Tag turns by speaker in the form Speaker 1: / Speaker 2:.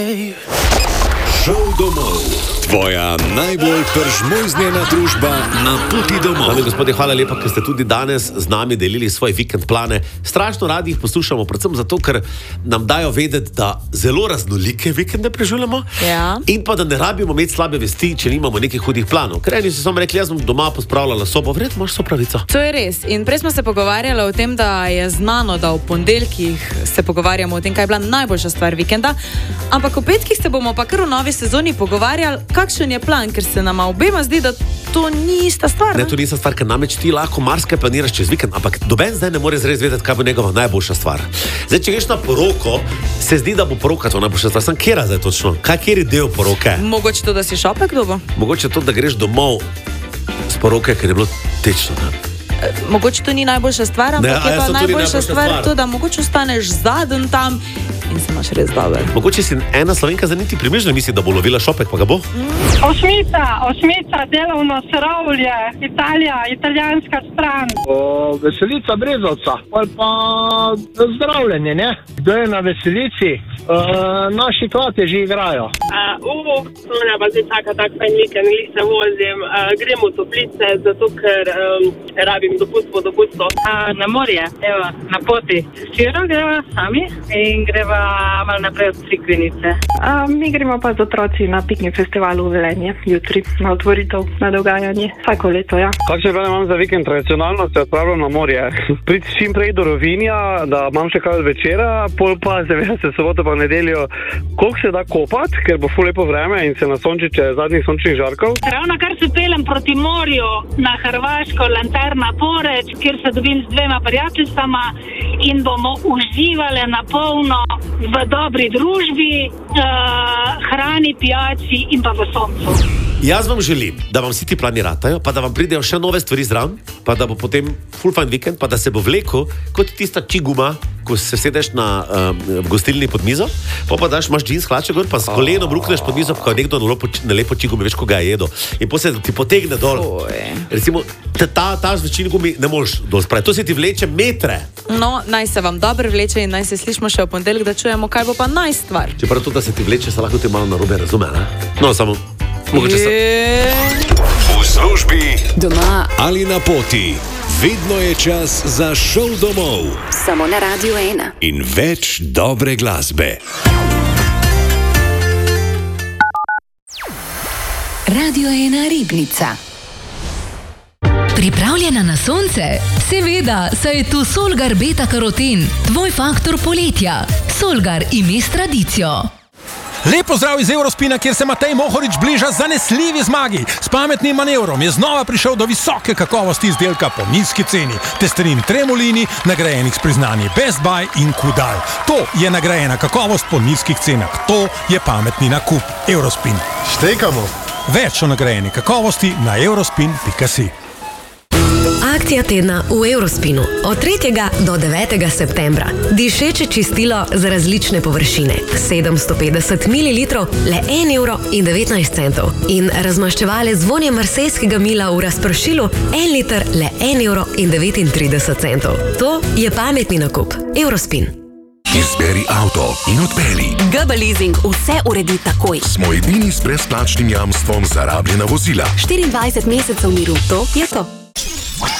Speaker 1: Šel domov. Tvoja najbolj peržmojznjena družba na poti domov.
Speaker 2: Dame in gospodje, hvala lepa, ker ste tudi danes z nami delili svoje vikend plane. Strašno radi jih poslušamo, predvsem zato, ker nam dajo vedeti, da zelo raznolike vikende preživljamo.
Speaker 3: Ja.
Speaker 2: In pa da ne rabimo imeti slabe vesti, če nimamo nekih hudih planov. Ker eni so samo rekli, jaz bom doma pospravljala sobo, verjetno imaš sopravico.
Speaker 3: To je res. In prej smo se pogovarjali o tem, da je znano, da v ponedeljkih se pogovarjamo o tem, kaj je bila najboljša stvar vikenda. Ampak v petkih se bomo pa kar v novi sezoni pogovarjali, kakšen je plan, ker se nama obema zdi, da to ni ista stvar.
Speaker 2: Ne, to ni ista stvar, ker namreč ti lahko marsikaj planiraš čez vikend, ampak noben zdaj ne more res vedeti, kaj bo njegova najboljša stvar. Zdaj, če greš na poroko, se zdi, da bo poroka to najboljša stvar. Sem kjera zdaj točno? Kjer je del poroke?
Speaker 3: Mogoče to, da si šopek dobo?
Speaker 2: Mogoče to, da greš domov z poroke, ker je bilo tečno.
Speaker 3: Mogoče to ni najboljša stvar, ampak je pa najboljša stvar to, da mogoče ostaneš zadnji tam in se imaš res dober.
Speaker 2: Mogoče si ena Slovenka za niti približno misli, da bo lovila šopek, pa ga bo?
Speaker 4: Osmica, delovno srovlje, Italija, italijanska stran.
Speaker 5: Veselica Brezovca, ali pa zdravljenje, ne? Kdo je na veselici? Naši klati že igrajo.
Speaker 6: Mene pa zdaj čaka tak fajn vikend, glih se vozim, grem v toplice, zato ker rabim dopust.
Speaker 4: Na morje, evo, na poti. S Čirom greva sami in greva malo naprej od Crikvenice. Mi gremo pa z otroci na piknik festivalu v Velenje, jutri, na otvoritev, na dogajanje, vsako leto, ja.
Speaker 7: Kakšne plane imam za vikend? Tradicionalno se odpravljam na morje. Priti čim prej do Rovinja, da imam še kaj od večera, pol pa seveda se soboto pa nedeljo, koliko se da kopati, ker bo ful lepo vreme in se nasončiče zadnjih sončnih žarkov.
Speaker 4: Ravno kar se pelem proti morju na Hrvaško, Lanterna Poreč, kjer se dobim z dvema prijateljicama in bomo uživali na polno v dobri družbi, hrani, pijači in pa v soncu.
Speaker 2: Jaz vam želim, da vam vsi ti plani ratajo, pa da vam pridejo še nove stvari zraven, pa da bo potem full fun vikend, pa da se bo vlekel kot tista čiguma, ko se sedeš v gostilni pod mizo, pa daš, imaš džins hlače gor, pa s kolenom rukneš pod mizo, ko nekdo na lepo čigumi, veš, ko ga je jedo. In potem se ti potegne dol. Recimo, ta zvečini gumi ne moreš dol spraviti. To se ti vleče metre.
Speaker 3: No, naj se vam dobro vleče in naj se slišimo še v ponedeljek, da čujemo, kaj bo pa najstvar.
Speaker 2: Čeprav to, da se ti vleče, se lahko ti malo narobe razume, ne? No, samo mogoče se...
Speaker 1: V službi, doma ali na poti. Vedno je čas za Šel domov.
Speaker 8: Samo na Radio 1.
Speaker 1: In več dobre glasbe.
Speaker 8: Radio 1 Ribnica. Pripravljena na sonce? Seveda, saj je tu Solgar Beta Karoten, tvoj faktor poletja. Solgar ime s tradicijo.
Speaker 9: Lepo zdrav iz Eurospina, kjer se Matej Mohorič bliža zanesljivi zmagi. S pametnim manevrom je znova prišel do visoke kakovosti izdelka po nizki ceni. Testerin Tremolini, nagrajenih s priznanji Best Buy in Kudal. To je nagrajena kakovost po nizkih cenah. To je pametni nakup. Eurospin.
Speaker 5: Štekamo.
Speaker 9: Več o nagrajeni kakovosti na eurospin.si.
Speaker 10: Akcija tedna v Eurospinu od 3. do 9. septembra. Dišeče čistilo za različne površine. 750 ml, le 1,19 €. In razmaščevale z vonjem marsejskega mila v razpršilu, 1 liter, le 1,39 €. To je pametni nakup. Eurospin.
Speaker 1: Izberi avto in odpeli.
Speaker 8: GB Leasing vse uredi takoj.
Speaker 1: Smo edini s brezplačnim jamstvom za rabljena vozila.
Speaker 8: 24 mesecev miru. To je to.